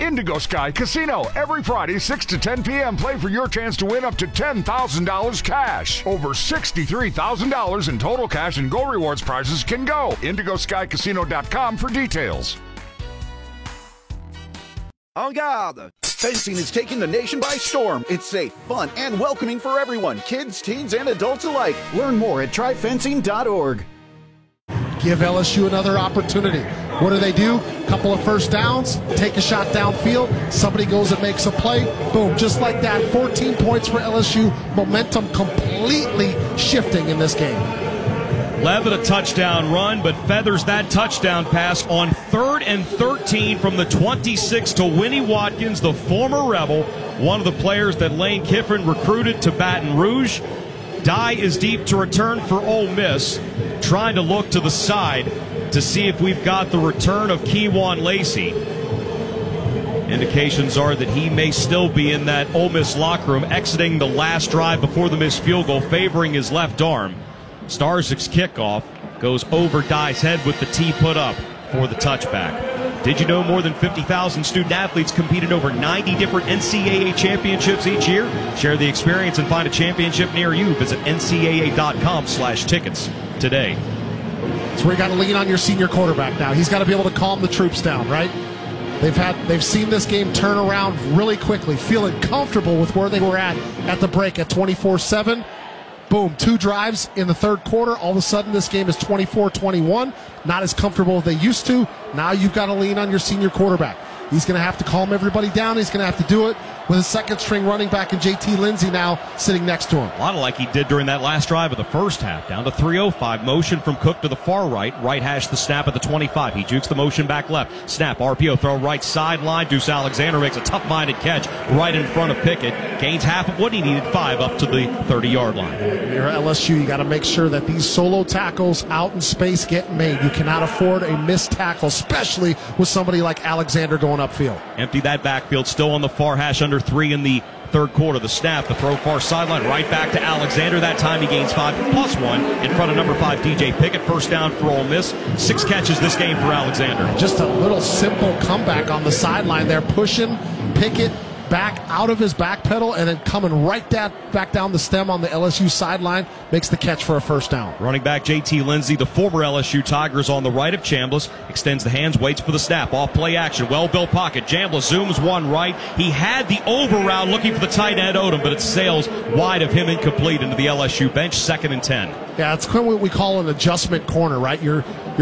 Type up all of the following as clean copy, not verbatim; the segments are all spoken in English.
Indigo Sky Casino. Every Friday, 6 to 10 p.m. Play for your chance to win up to $10,000 cash. Over $63,000 in total cash and Go Rewards prizes can go. IndigoSkyCasino.com for details. En garde! Fencing is taking the nation by storm. It's safe, fun, and welcoming for everyone, kids, teens, and adults alike. Learn more at tryfencing.org. Give LSU another opportunity. What do? Couple of first downs, take a shot downfield, somebody goes and makes a play, boom, just like that, 14 points for LSU, momentum completely shifting in this game. Levitt a touchdown run, but feathers that touchdown pass on 3rd and 13 from the 26 to Winnie Watkins, the former Rebel, one of the players that Lane Kiffin recruited to Baton Rouge. Dye is deep to return for Ole Miss, trying to look to the side to see if we've got the return of Kewan Lacey. Indications are that he may still be in that Ole Miss locker room, exiting the last drive before the missed field goal, favoring his left arm. Starzik's kickoff goes over Dye's head with the tee put up for the touchback. Did you know more than 50,000 student-athletes compete in over 90 different NCAA championships each year? Share the experience and find a championship near you. Visit ncaa.com/tickets today. So we got to lean on your senior quarterback now. He's got to be able to calm the troops down, right? They've seen this game turn around really quickly, feeling comfortable with where they were at the break at 24-7. Boom, 2 drives in the third quarter. All of a sudden, this game is 24-21. Not as comfortable as they used to. Now you've got to lean on your senior quarterback. He's going to have to calm everybody down. He's going to have to do it with a second-string running back in J.T. Lindsey now sitting next to him. A lot of like he did during that last drive of the first half. Down to 3:05. Motion from Cook to the far right. Right hash the snap at the 25. He jukes the motion back left. Snap, RPO, throw right sideline. Deuce Alexander makes a tough-minded catch right in front of Pickett. Gains half of what he needed, 5 up to the 30-yard line. You're LSU. You got to make sure that these solo tackles out in space get made. You cannot afford a missed tackle, especially with somebody like Alexander going upfield. Empty that backfield, still on the far hash, under 3 in the third quarter. The snap, the throw far sideline, right back to Alexander. That time he gains 5+1 in front of number 5, DJ Pickett. First down for Ole Miss. 6 catches this game for Alexander. Just a little simple comeback on the sideline there, pushing Pickett back out of his back pedal and then coming right back down the stem on the LSU sideline, makes the catch for a first down. Running back J.T. Lindsey, the former LSU Tigers, on the right of Chambliss, extends the hands, waits for the snap, off play action, well-built pocket. Chambliss zooms one right. He had the over route looking for the tight end Odom, but it sails wide of him, incomplete into the LSU bench, 2nd and 10. Yeah, it's what we call an adjustment corner, right? Your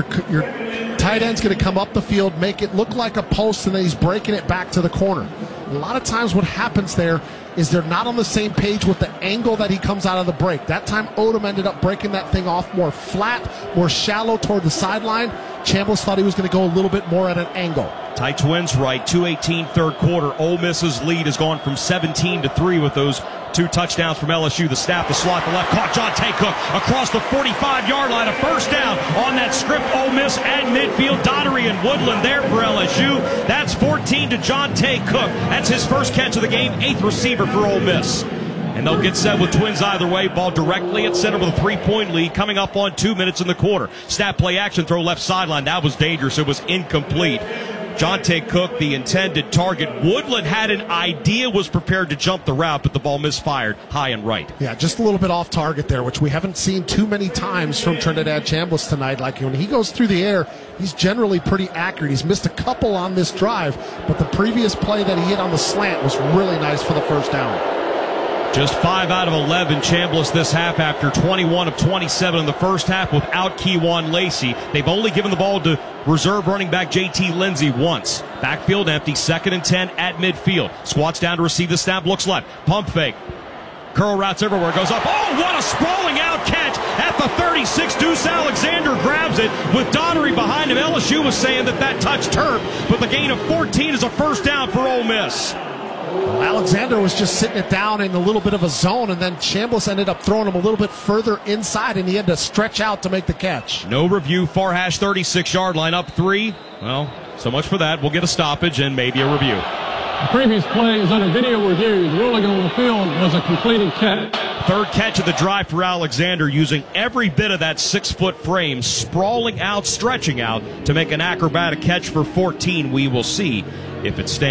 tight end's going to come up the field, make it look like a post, and then he's breaking it back to the corner. A lot of times what happens there is they're not on the same page with the angle that he comes out of the break. That time Odom ended up breaking that thing off more flat, more shallow toward the sideline. Chambliss thought he was going to go a little bit more at an angle. Tight twins right, 2:18 third quarter. Ole Miss's lead has gone from 17-3 with those 2 touchdowns from LSU. The snap, the slot, the left, caught Jonte Cook across the 45-yard line. A first down on that script. Ole Miss at midfield. Daugherty and Woodland there for LSU. That's 14 to Jonte Cook. That's his first catch of the game, 8th receiver for Ole Miss. And they'll get set with twins either way. Ball directly at center with a 3-point lead coming up on 2 minutes in the quarter. Snap, play action, throw left sideline. That was dangerous. It was incomplete. Jonte Cook, the intended target. Woodland had an idea, was prepared to jump the route, but the ball misfired high and right. Yeah, just a little bit off target there, which we haven't seen too many times from Trinidad Chambliss tonight. Like when he goes through the air, he's generally pretty accurate. He's missed a couple on this drive, but the previous play that he hit on the slant was really nice for the first down. Just 5 out of 11 Chambliss this half after 21 of 27 in the first half without Kewan Lacey. They've only given the ball to reserve running back J.T. Lindsey once. Backfield empty, 2nd and 10 at midfield. Squats down to receive the snap, looks left. Pump fake. Curl routes everywhere, goes up. Oh, what a sprawling out catch at the 36. Deuce Alexander grabs it with Daugherty behind him. LSU was saying that touched turf, but the gain of 14 is a first down for Ole Miss. Alexander was just sitting it down in a little bit of a zone, and then Chambliss ended up throwing him a little bit further inside, and he had to stretch out to make the catch. No review, far hash 36-yard line, up 3. Well, so much for that. We'll get a stoppage and maybe a review. The previous play is under video review. The ruling on the field was a completed catch. 3rd catch of the drive for Alexander, using every bit of that 6-foot frame, sprawling out, stretching out to make an acrobatic catch for 14. We will see if it stays.